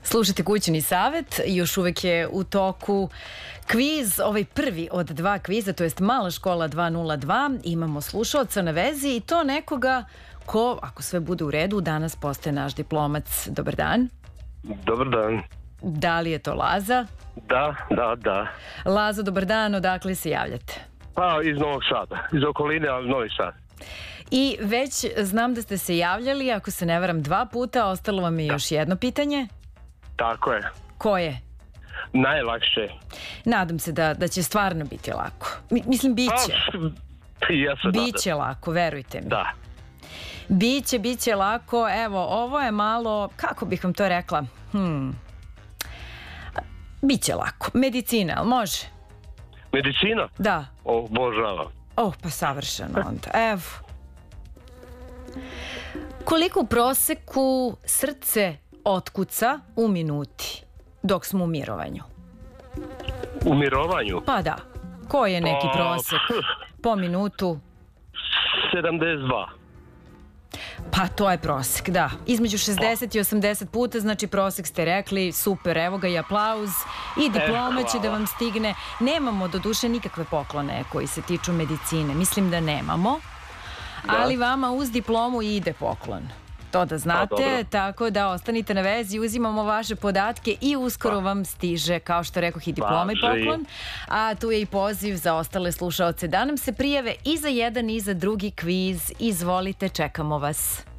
Slušajte Kućni savet, još uvek je u toku kviz, ovaj prvi od dva kviza, to jest Mala škola 202. Imamo slušaoca na vezi i to nekoga ko, ako sve bude u redu, danas postaje naš diplomac. Dobar dan. Dobar dan. Da li je to Laza? Da. Lazo, dobar dan, odakle se javljate? Pa iz Novog Sada, iz okoline, ali Novi Sad. I već znam da ste se javljali, ako se ne varam, 2 puta, ostalo vam je još jedno pitanje. Tako je. Koje? Najlakše. Nadam se da će stvarno biti lako. Mislim, bit će. Ja se nadam. Biće lako, verujte mi. Da. Biće lako. Evo, ovo je malo, kako bih vam to rekla? Biće lako. Medicina, ali može? Medicina? Da. Obožavam. Pa savršeno onda. Evo. Koliko u proseku srce otkuca u minuti dok smo u mirovanju? U mirovanju? Pa da. Koji je neki prosek po minutu? 72. Pa to je prosek, da. Između 60 i 80 puta, znači prosek ste rekli, super, evo ga i aplauz i diploma će da vam stigne. Nemamo do duše nikakve poklone koji se tiču medicine, mislim da nemamo, ali vama uz diplomu ide poklon. To da znate, tako da ostanite na vezi, uzimamo vaše podatke i uskoro vam stiže, kao što rekoh, i diploma i poklon. A tu je i poziv za ostale slušaoce da nam se prijave i za jedan i za drugi kviz. Izvolite, čekamo vas.